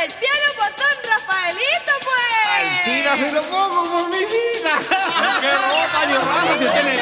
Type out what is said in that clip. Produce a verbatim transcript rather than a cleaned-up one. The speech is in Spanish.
el piano por don Rafaelito, pues. Al tira se lo pongo por mi vida. ¡Qué ropa, yo Rafa, si tiene